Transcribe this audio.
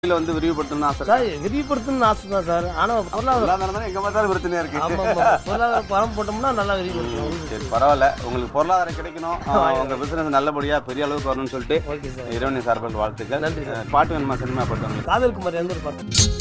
வந்து விரிவுபடுத்தணும்னு ஆசை சார். விரிவுபடுத்தணும்னு ஆசை தான் சார். ஆனால் பொருளாதாரம் எங்க பார்த்தாலும் பிரச்சனையா இருக்கு. பொருளாதார பணம் போட்டோம்னா நல்லா விரிவுபடுத்தணும். சரி பரவாயில்ல, உங்களுக்கு பொருளாதாரம் கிடைக்கணும், உங்க பிசினஸ் நல்லபடியா பெரிய அளவுக்கு வரணும்னு சொல்லிட்டு ஓகே சார். இறைவனின் சார்பில் வாழ்த்துக்கள். நன்றி சார். பாட்டு வேணுமா? சினிமா பாட்டு காதல் குமார் எந்த ஒரு பாட்டு?